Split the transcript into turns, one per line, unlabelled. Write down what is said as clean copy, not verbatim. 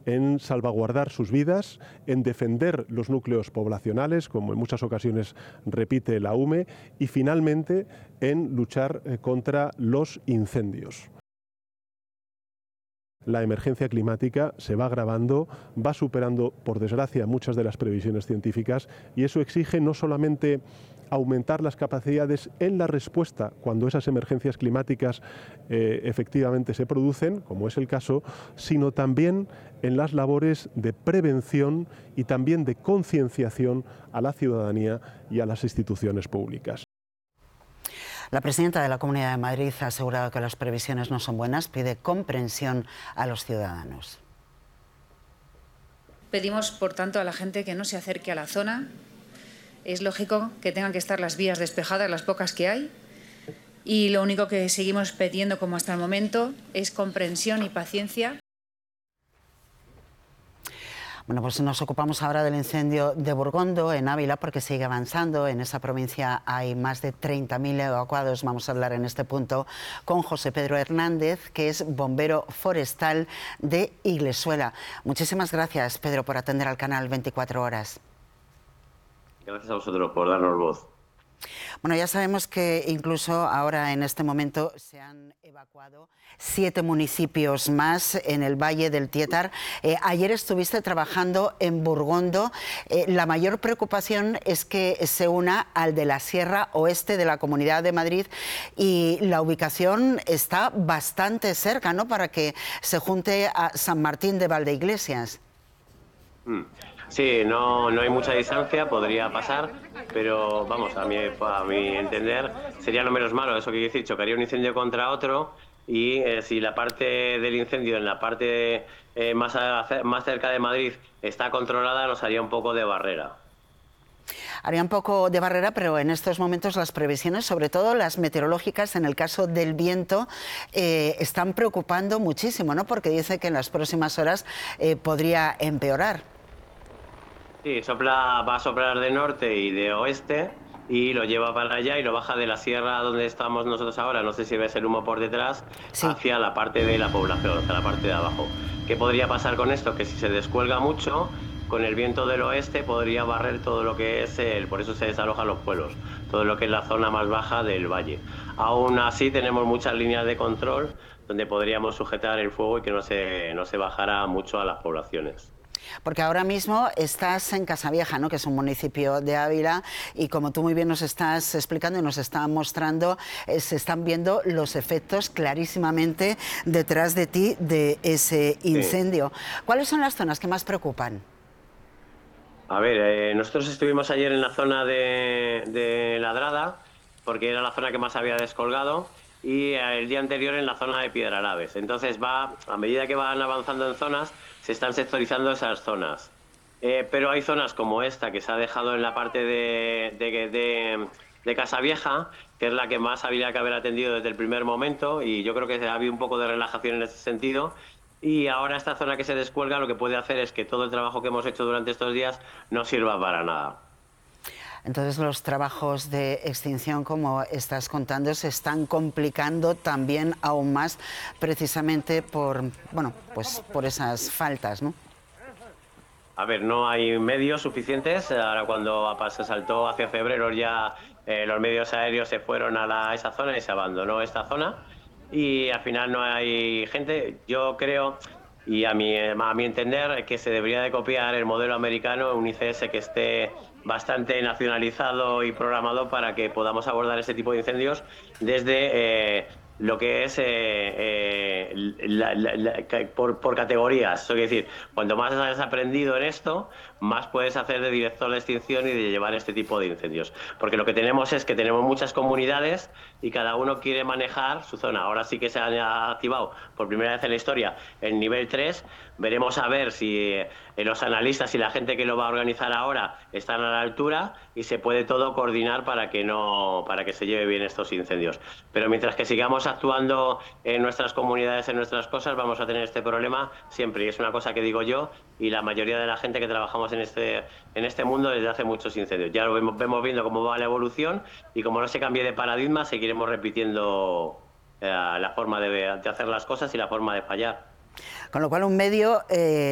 en salvaguardar sus vidas, en defender los núcleos poblacionales, como en muchas ocasiones repite la UME, y finalmente en luchar contra los incendios. La emergencia climática se va agravando, va superando, por desgracia, muchas de las previsiones científicas, y eso exige no solamente aumentar las capacidades en la respuesta cuando esas emergencias climáticas efectivamente se producen, como es el caso, sino también en las labores de prevención y también de concienciación a la ciudadanía y a las instituciones públicas.
La presidenta de la Comunidad de Madrid ha asegurado que las previsiones no son buenas, pide comprensión a los ciudadanos.
Pedimos, por tanto, a la gente que no se acerque a la zona. Es lógico que tengan que estar las vías despejadas, las pocas que hay, y lo único que seguimos pidiendo, como hasta el momento, es comprensión y paciencia.
Bueno, pues nos ocupamos ahora del incendio de Burgondo, en Ávila, porque sigue avanzando. En esa provincia hay más de 30.000 evacuados. Vamos a hablar en este punto con José Pedro Hernández, que es bombero forestal de Iglesuela. Muchísimas gracias, Pedro, por atender al canal 24 horas.
Gracias a vosotros por darnos voz.
Bueno, ya sabemos que incluso ahora en este momento se han evacuado 7 municipios más en el Valle del Tietar. Ayer estuviste trabajando en Burgondo. La mayor preocupación es que se una al de la Sierra Oeste de la Comunidad de Madrid, y la ubicación está bastante cerca, ¿no?, para que se junte a San Martín de Valdeiglesias.
Sí, no hay mucha distancia, podría pasar, pero vamos, a mi entender sería lo menos malo. Eso que quiere decir, chocaría un incendio contra otro, y si la parte del incendio en la parte más cerca de Madrid está controlada, nos haría un poco de barrera.
Haría un poco de barrera, pero en estos momentos las previsiones, sobre todo las meteorológicas, en el caso del viento, están preocupando muchísimo, ¿no?, porque dice que en las próximas horas podría empeorar.
Sí, va a soplar de norte y de oeste, y lo lleva para allá y lo baja de la sierra donde estamos nosotros ahora, no sé si ves el humo por detrás, sí, hacia la parte de la población, hacia la parte de abajo. ¿Qué podría pasar con esto? Que si se descuelga mucho, con el viento del oeste podría barrer todo lo que es por eso se desalojan los pueblos, todo lo que es la zona más baja del valle. Aún así tenemos muchas líneas de control donde podríamos sujetar el fuego y que no se bajara mucho a las poblaciones.
Porque ahora mismo estás en Casavieja, ¿no?, que es un municipio de Ávila, y como tú muy bien nos estás explicando y nos está mostrando, se están viendo los efectos clarísimamente detrás de ti de ese incendio. Sí. ¿Cuáles son las zonas que más preocupan?
A ver, nosotros estuvimos ayer en la zona de Ladrada, porque era la zona que más había descolgado, y el día anterior en la zona de Piedralaves. Entonces a medida que van avanzando en zonas, se están sectorizando esas zonas. Pero hay zonas como esta, que se ha dejado en la parte de Casavieja, que es la que más habría que haber atendido desde el primer momento, y yo creo que ha habido un poco de relajación en ese sentido. Y ahora esta zona que se descuelga lo que puede hacer es que todo el trabajo que hemos hecho durante estos días no sirva para nada.
Entonces los trabajos de extinción, como estás contando, se están complicando también aún más, precisamente por esas faltas, ¿no?
A ver, no hay medios suficientes. Ahora cuando se saltó hacia febrero ya los medios aéreos se fueron a esa zona y se abandonó esta zona. Y al final no hay gente. Yo creo, y a mi entender, que se debería de copiar el modelo americano, un ICS que esté bastante nacionalizado y programado para que podamos abordar este tipo de incendios desde lo que es por categorías. Es decir, cuanto más has aprendido en esto, más puedes hacer de director de extinción y de llevar este tipo de incendios. Porque lo que tenemos es que tenemos muchas comunidades y cada uno quiere manejar su zona. Ahora sí que se ha activado por primera vez en la historia el nivel 3. Veremos a ver si los analistas y la gente que lo va a organizar ahora están a la altura y se puede todo coordinar para que se lleve bien estos incendios. Pero mientras que sigamos actuando en nuestras comunidades, en nuestras cosas, vamos a tener este problema siempre. Y es una cosa que digo yo y la mayoría de la gente que trabajamos en este mundo desde hace muchos incendios. Ya lo vemos viendo cómo va la evolución, y como no se cambie de paradigma, seguiremos repitiendo la forma de hacer las cosas y la forma de fallar.
Con lo cual un medio